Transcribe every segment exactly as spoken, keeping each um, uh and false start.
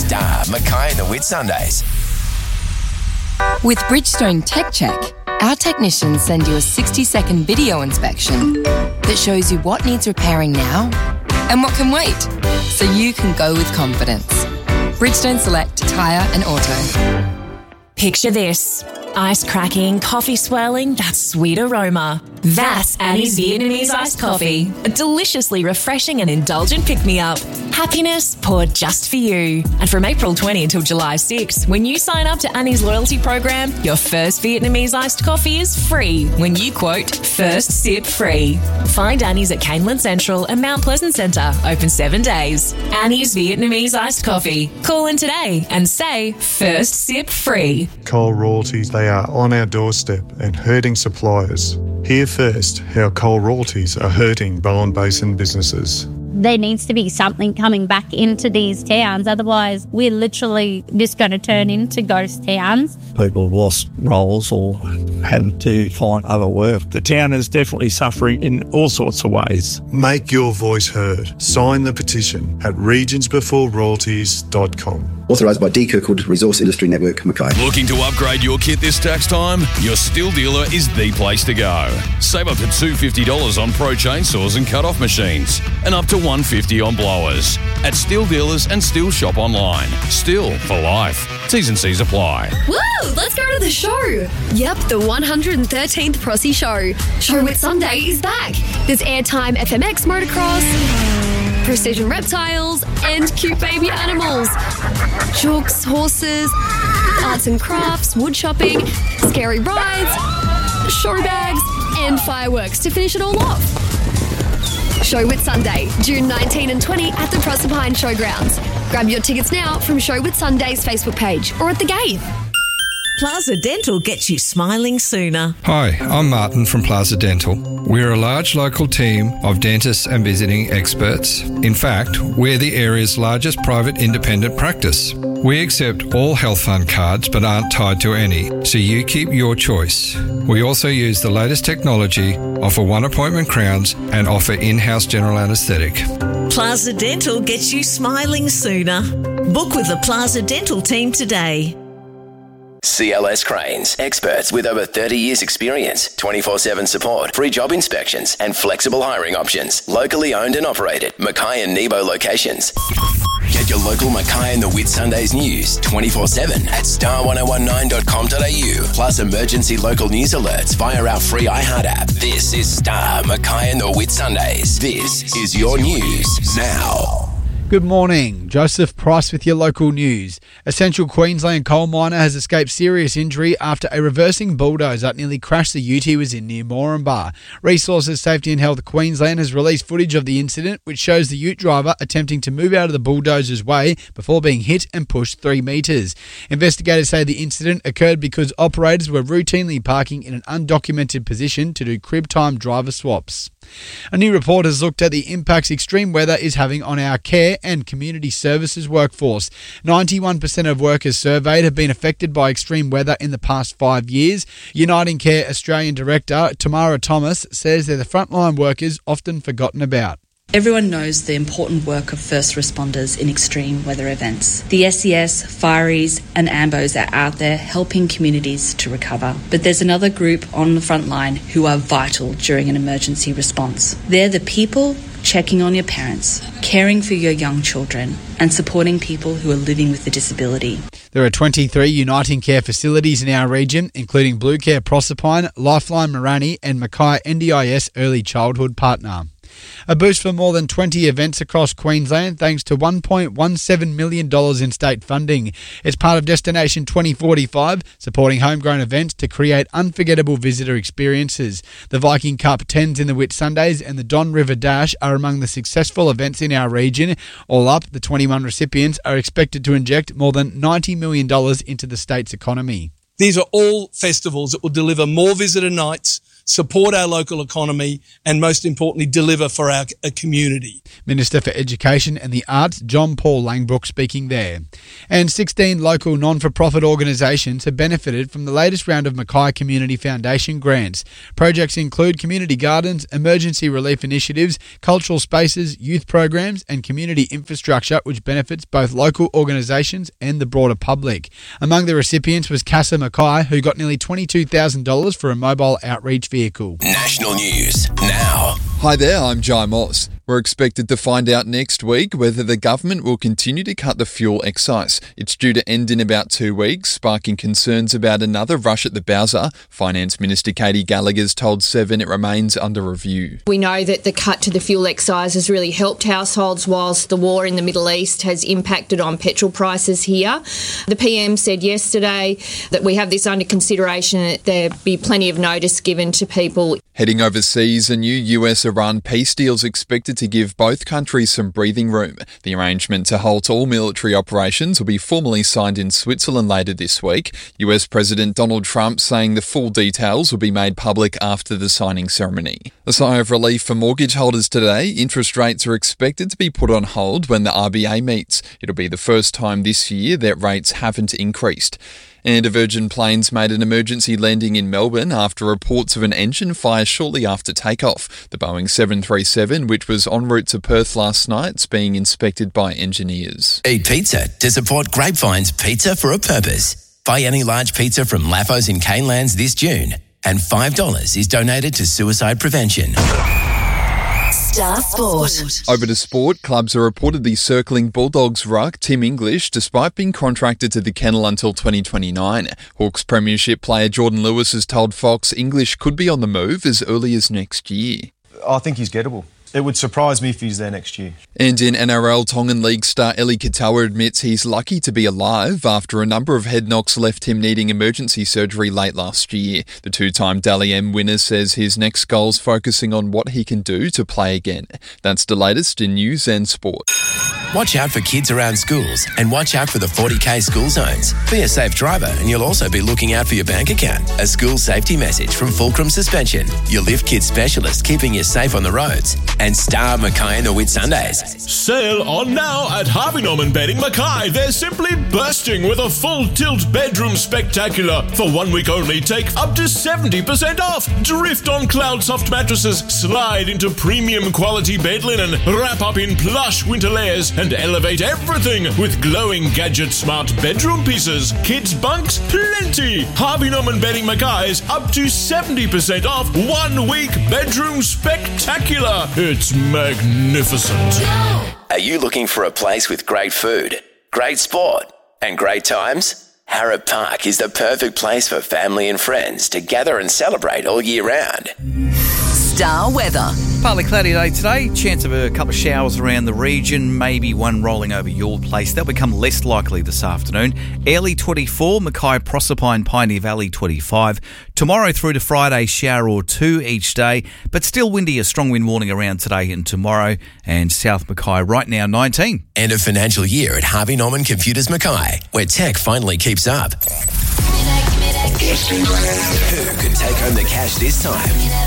Star, Mackay and the Whitsundays. With Bridgestone Tech Check, our technicians send you a sixty-second video inspection that shows you what needs repairing now and what can wait, so you can go with confidence. Bridgestone Select Tyre and Auto. Picture this. Ice cracking, coffee swirling, that sweet aroma. That's Annie's Vietnamese iced coffee. A deliciously refreshing and indulgent pick-me-up. Happiness poured just for you. And from April twentieth until July sixth, when you sign up to Annie's loyalty program, your first Vietnamese iced coffee is free when you quote, first sip free. Find Annie's at Caneland Central and Mount Pleasant Centre, open seven days. Annie's Vietnamese iced coffee. Call in today and say, first sip free. Coal royalties, they are on our doorstep and hurting suppliers. Hear first how coal royalties are hurting Bowen Basin businesses. There needs to be something coming back into these towns, otherwise we're literally just going to turn into ghost towns. People have lost roles or had to find other work. The town is definitely suffering in all sorts of ways. Make your voice heard. Sign the petition at regions before royalties dot com. Authorised by D. Kirkwood Resource Industry Network, Mackay. Looking to upgrade your kit this tax time? Your Stihl dealer is the place to go. Save up to two hundred fifty dollars on pro chainsaws and cut-off machines, and up to one hundred fifty dollars on blowers. At Stihl Dealers and Stihl Shop online. Stihl for life. T's and C's apply. Woo! Let's go to the show. Yep, the one hundred thirteenth Prossie Show. Show With Sunday is back. There's airtime F M X motocross, precision reptiles, and cute baby animals. Jokes, horses, arts and crafts, wood shopping, scary rides, show bags, and fireworks to finish it all off. Show With Sunday, June nineteenth and twentieth at the Proserpine Showgrounds. Grab your tickets now from Show With Sunday's Facebook page or at the gate. Plaza Dental gets you smiling sooner. Hi, I'm Martin from Plaza Dental. We're a large local team of dentists and visiting experts. In fact, we're the area's largest private independent practice. We accept all health fund cards but aren't tied to any, so you keep your choice. We also use the latest technology, offer one appointment crowns and offer in-house general anaesthetic. Plaza Dental gets you smiling sooner. Book with the Plaza Dental team today. C L S Cranes, experts with over thirty years experience, twenty-four seven support, free job inspections and flexible hiring options. Locally owned and operated, Mackay and Nebo locations. Get your local Mackay and the Whitsundays news twenty-four seven at star ten nineteen dot com dot a u, plus emergency local news alerts via our free iHeart app. This is Star, Mackay and the Whitsundays. This is your news now. Good morning. Joseph Price with your local news. A Central Queensland coal miner has escaped serious injury after a reversing bulldozer nearly crashed the ute he was in near Moranbah. Resources Safety and Health Queensland has released footage of the incident, which shows the ute driver attempting to move out of the bulldozer's way before being hit and pushed three metres. Investigators say the incident occurred because operators were routinely parking in an undocumented position to do crib time driver swaps. A new report has looked at the impacts extreme weather is having on our care and community services workforce. ninety-one percent of workers surveyed have been affected by extreme weather in the past five years. Uniting Care Australian Director Tamara Thomas says they're the frontline workers often forgotten about. Everyone knows the important work of first responders in extreme weather events. The S E S, Fireys and Ambos are out there helping communities to recover. But there's another group on the front line who are vital during an emergency response. They're the people checking on your parents, caring for your young children, and supporting people who are living with a disability. There are twenty-three Uniting Care facilities in our region, including Blue Care Proserpine, Lifeline Morani and Mackay N D I S Early Childhood Partner. A boost for more than twenty events across Queensland thanks to one point one seven million dollars in state funding. It's part of Destination twenty forty-five, supporting homegrown events to create unforgettable visitor experiences. The Viking Cup tens in the Whitsundays and the Don River Dash are among the successful events in our region. All up, the twenty-one recipients are expected to inject more than ninety million dollars into the state's economy. These are all festivals that will deliver more visitor nights, support our local economy, and most importantly, deliver for our uh, community. Minister for Education and the Arts, John Paul Langbrook, speaking there. And sixteen local non-for-profit organisations have benefited from the latest round of Mackay Community Foundation grants. Projects include community gardens, emergency relief initiatives, cultural spaces, youth programs and community infrastructure, which benefits both local organisations and the broader public. Among the recipients was Casa Mackay, who got nearly twenty-two thousand dollars for a mobile outreach vehicle. National news now. Hi there, I'm Jai Moss. We're expected to find out next week whether the government will continue to cut the fuel excise. It's due to end in about two weeks, sparking concerns about another rush at the Bowser. Finance Minister Katie Gallagher's told Seven it remains under review. We know that the cut to the fuel excise has really helped households whilst the war in the Middle East has impacted on petrol prices here. The P M said yesterday that we have this under consideration, that there be plenty of notice given to people. Heading overseas, a new U S-Iran peace deal is expected to give both countries some breathing room. The arrangement to halt all military operations will be formally signed in Switzerland later this week. U S President Donald Trump saying the full details will be made public after the signing ceremony. A sigh of relief for mortgage holders today. Interest rates are expected to be put on hold when the R B A meets. It'll be the first time this year that rates haven't increased. And a Virgin Planes made an emergency landing in Melbourne after reports of an engine fire shortly after takeoff. The Boeing seven thirty-seven, which was en route to Perth last night, is being inspected by engineers. Eat pizza to support Grapevine's Pizza for a Purpose. Buy any large pizza from Laffos in Canelands this June, and five dollars is donated to suicide prevention. Star Sport. Over to sport, clubs are reportedly circling Bulldogs ruck Tim English despite being contracted to the kennel until twenty twenty-nine. Hawks Premiership player Jordan Lewis has told Fox English could be on the move as early as next year. I think he's gettable. It would surprise me if he's there next year. And in N R L, Tongan League star Eli Katoa admits he's lucky to be alive after a number of head knocks left him needing emergency surgery late last year. The two-time Dally M winner says his next goal's focusing on what he can do to play again. That's the latest in news and sport. Watch out for kids around schools and watch out for the forty K school zones. Be a safe driver and you'll also be looking out for your bank account. A school safety message from Fulcrum Suspension, your Lift Kit specialist keeping you safe on the roads. And Star Mackay and the Whit Sundays. Sale on now at Harvey Norman Bedding Mackay. They're simply bursting with a full tilt bedroom spectacular. For one week only, take up to seventy percent off. Drift on Cloud Soft mattresses, slide into premium quality bed linen, wrap up in plush winter layers, and elevate everything with glowing gadget smart bedroom pieces. Kids bunks, plenty. Harvey Norman Bedding Mackay's up to seventy percent off. One week bedroom spectacular. It's magnificent. Are you looking for a place with great food, great sport, and great times? Harrop Park is the perfect place for family and friends to gather and celebrate all year round. Star weather. Partly cloudy day today. Chance of a couple of showers around the region, maybe one rolling over your place. They'll become less likely this afternoon. Early twenty-four, Mackay, Proserpine, Pioneer Valley twenty-five. Tomorrow through to Friday, shower or two each day, but still windy. A strong wind warning around today and tomorrow. And South Mackay right now nineteen. End of financial year at Harvey Norman Computers Mackay, where tech finally keeps up. Who could take home the cash this time?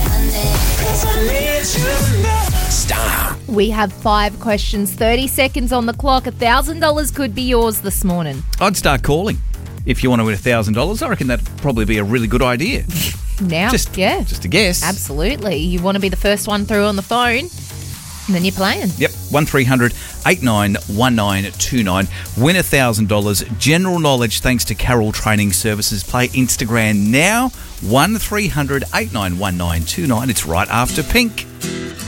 Star. We have five questions, thirty seconds on the clock. one thousand dollars could be yours this morning. I'd start calling. If you want to win one thousand dollars, I reckon that'd probably be a really good idea. Now, just, yeah. Just a guess. Absolutely. You want to be the first one through on the phone, and then you're playing. Yep, one three hundred eight nine one nine two nine. Win one thousand dollars. General knowledge thanks to Carroll Training Services. Play Instagram now. one three hundred eight nine one nine two nine. It's right after Pink.